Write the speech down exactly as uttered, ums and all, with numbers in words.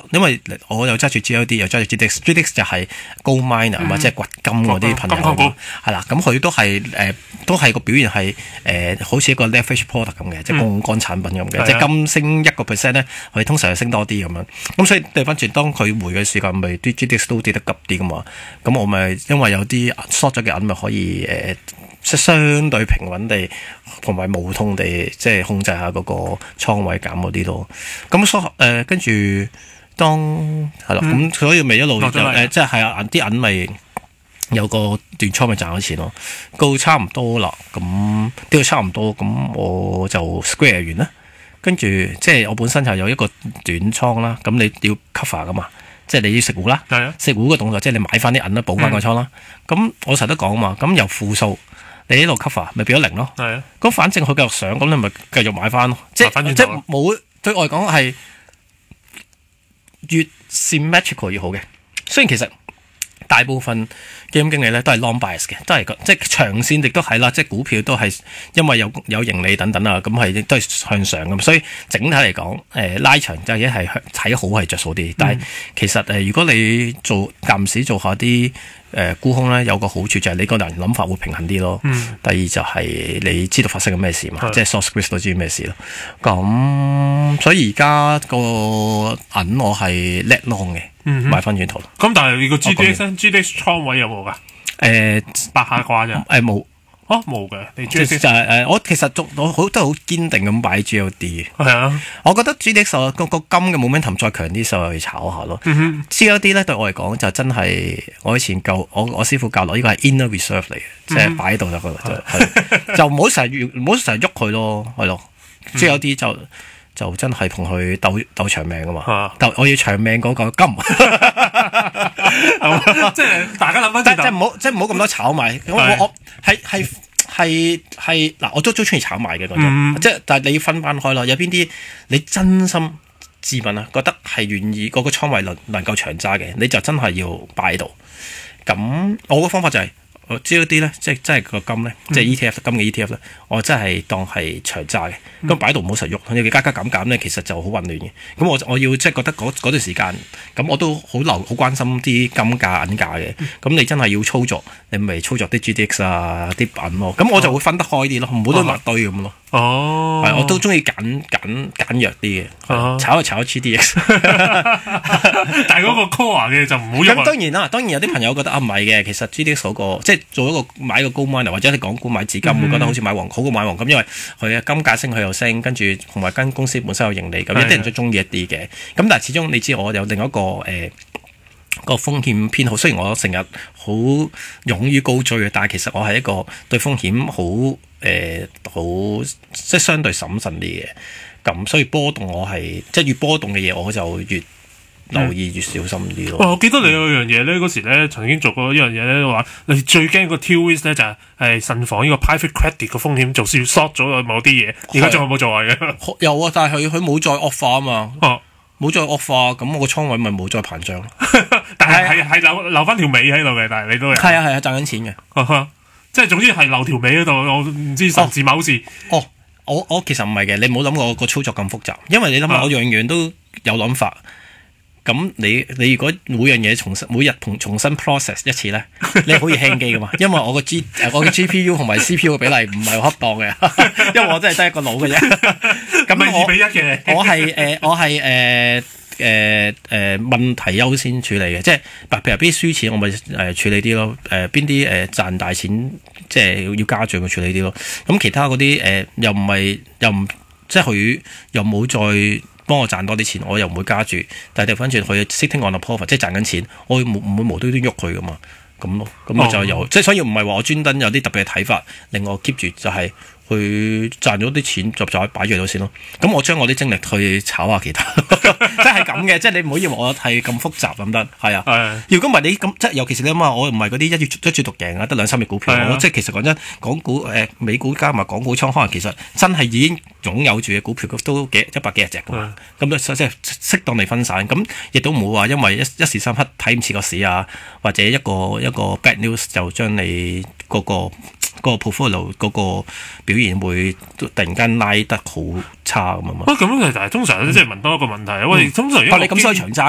因為我又揸住 G L D 又揸住 G D X，G D X 就係 Gold Miner 啊嘛，即係掘金嗰啲朋友係啦，咁佢都係誒、呃、都係個表現係誒、呃、好似一個 leverage product 咁嘅，即係槓桿產品咁嘅，即係金升一個 percent 咧，佢通常係升多啲咁樣。咁所以掉翻轉，當佢回嘅時間，咪啲 G D X 都跌得急啲噶嘛。咁我咪因為有啲 short 咗嘅銀咪可以誒。呃即相對平穩地同埋無痛地即係控制下嗰個倉位減嗰啲咯。咁所誒跟住當係啦，咁、嗯、所以咪一路就誒即係係啊啲銀咪有個段倉咪賺咗錢咯。到差唔多啦，咁呢個差唔多，咁我就 square 完啦。跟住即係我本身就有一個短倉啦，咁你要 cover 噶嘛。即係你要食糊啦，食糊嘅動作即係你買翻啲銀啦，補翻個倉啦。咁、嗯、我成日都講嘛，咁由負數。你一路 cover 咪變咗零咯，係啊，咁反正佢繼續上，咁你咪繼續買翻咯，即係即係冇對我嚟講係越 symmetrical 越好嘅。雖然其實大部分基金經理咧都係 long bias 嘅，都係即係長線亦都係啦，即係股票都係因為有有盈利等等啊，咁係都係向上咁，所以整體嚟講，誒、呃、拉長就係係睇好係着數啲。但係其實誒、呃，如果你做暫時做下啲。誒沽空咧有個好處就係你個人諗法會平衡啲咯。嗯、第二就係你知道發生緊咩事嘛，嗯、即係 source risk 都知咩事咯。咁所以而家個銀我係叻 long 嘅，嗯、哼買翻轉頭。 咁但係你個 G D X、G D X 倉位有冇㗎？ 誒八下掛啫。 誒冇。 哦，冇嘅，你 G D X 就係誒，我其實做我好都係好堅定咁擺 G L D 嘅。 係啊， 我覺得 G D X 個個金嘅 momentum 再強啲，就去炒下咯。嗯、哼 G L D 咧對我嚟講就真係我以前教我我師傅教落，呢個係 inner reserve 嚟嘅，即係擺喺度就覺得就唔好成日唔好成日喐佢咯，係咯。G L D 就就真係同佢鬥鬥長命噶嘛，啊、鬥我要長命嗰個金。 即係大家諗翻， 即係唔好，即係唔好咁多炒賣。我我係係係係嗱，我都都中意炒賣嘅嗰種，即係但係你要分翻開咯。有邊啲你真心自問啊，覺得係願意嗰個倉位能能夠長揸嘅，你就真係要擺喺度。咁我個方法就係、是。我知嗰啲咧，即係真係個金咧，嗯、即係 E T F 金嘅 E T F 咧，我真係當係長揸嘅。咁擺喺度唔好實喐，你加加減減咧，其實就好混亂嘅。咁我我要即係覺得嗰段時間，咁我都好留好關心啲金價銀價嘅。咁、嗯、你真係要操作，你咪操作啲 G D X 啊啲銀咯。咁我就會分得開啲咯，唔好都埋堆咁咯。哦，係我都中意揀揀揀弱啲嘅，哦、炒就炒 G D X。 但係嗰個 core 嘅就唔好喐。 咁當然啦，當然有啲朋友覺得啊唔係嘅，其實 G D X 嗰、嗰個即係做一個買個高 miner 或者你港股買紙金，會、嗯、覺得好似買黃好過買黃金，因為佢嘅金價升佢又升，跟住同埋間公司本身有盈利，咁有啲人都中意一啲嘅。咁但係始終你知我有另一個誒、呃、個風險偏好，雖然我成日好勇於高追嘅，但係其實我係一個對風險好誒好即係相對審慎啲嘅。咁所以波動我係即係越波動嘅嘢我就越留意越小心啲咯、 嗯。我記得你有樣嘢咧，嗰時咧曾經做過一樣嘢咧，話你最驚個 tail risk 咧就係係慎防呢個 private credit 個風險，做少 short 咗某啲嘢。而家仲有冇做嘅？ 有啊，但係佢佢冇再惡化啊嘛。哦，冇再惡化，咁我個倉位咪冇再膨脹。 但係係係留留翻條尾喺度嘅，但係你都有。 係啊係啊，賺緊錢嘅。 即係總之係留條尾嗰度，我唔知甚至某事。 哦，我我其實唔係嘅，你唔好諗我個操作咁複雜，因為你諗下我樣樣都有諗法。咁你你如果每樣嘢重新每日重重新 process 一次咧，你可以輕機噶嘛？因為我個 G 我個 G P U 同埋 C P U 嘅比例唔係好恰當嘅，因為我真係得一個腦嘅啫。咁二比一嘅， 我係誒我係誒誒誒問題優先處理嘅，即係譬如邊啲輸錢我咪誒處理啲咯，誒邊啲誒賺大錢即係要加賬嘅處理啲咯。咁其他嗰啲誒又唔係又唔即係佢又冇再幫我賺多啲錢，我又唔會加注，但係調翻轉佢 sitting on a profit，即係賺緊錢，我唔唔會無端端喐佢噶嘛，咁咯，咁我就有，即係、哦、所以唔係話我專登有啲特別嘅睇法，令我 keep 住就係、是。佢賺咗啲錢就就擺住咗先咯。咁我將我啲精力去炒下其他，即係咁嘅。即係你唔好以為我係咁複雜咁得，係啊。的如果唔係你咁，即係尤其是你諗下，我唔係嗰啲一月一注獨贏啊，得兩三隻股票。的我即係其實講真，港股誒、呃、美股加埋港股倉，可能其實真係已經擁有住嘅股票都幾一百幾十隻㗎嘛。咁咧即係適當地分散，咁亦都唔會話因為一一時三刻睇唔似個市啊，或者一個一個 bad news 就將你嗰、嗰個。個 portfolio 嗰個表現會突然間拉得好差咁啊嘛！ 喂，咁其實通常即係問多一個問題，喂、嗯，通常因為你咁所以長揸。